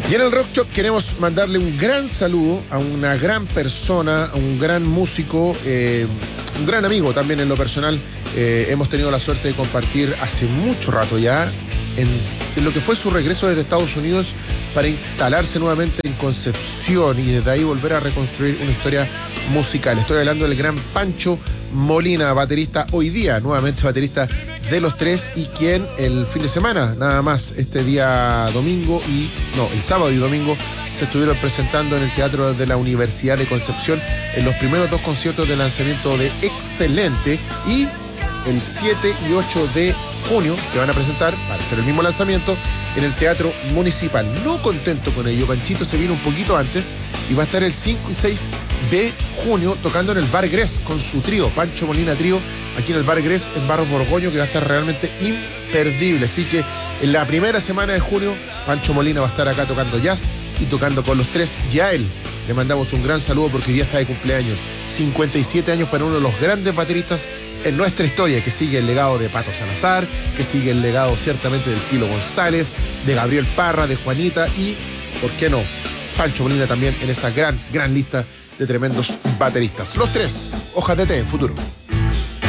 Y en el Rock Shop queremos mandarle un gran saludo a una gran persona, a un gran músico, un gran amigo también en lo personal. Hemos tenido la suerte de compartir hace mucho rato ya en lo que fue su regreso desde Estados Unidos para instalarse nuevamente en Concepción y desde ahí volver a reconstruir una historia musical. Estoy hablando del gran Pancho Molina, baterista hoy día, nuevamente baterista de Los Tres, y quien el fin de semana, nada más, el sábado y domingo, se estuvieron presentando en el Teatro de la Universidad de Concepción en los primeros 2 conciertos de lanzamiento de Excelente, y el 7 y 8 de junio se van a presentar, para hacer el mismo lanzamiento, en el Teatro Municipal. No contento con ello, Panchito se vino un poquito antes y va a estar el 5 y 6 de junio tocando en el Bar Gres con su trío, Pancho Molina Trío, aquí en el Bar Gres en Barros Borgoño, que va a estar realmente imperdible. Así que en la primera semana de junio, Pancho Molina va a estar acá tocando jazz y tocando con Los Tres. Y a él le mandamos un gran saludo porque hoy día está de cumpleaños. 57 años para uno de los grandes bateristas en nuestra historia, que sigue el legado de Pato Salazar, que sigue el legado ciertamente del Kilo González, de Gabriel Parra, de Juanita y, ¿por qué no?, Pancho Molina también en esa gran lista de tremendos bateristas. Los Tres, hojas de té en futuro.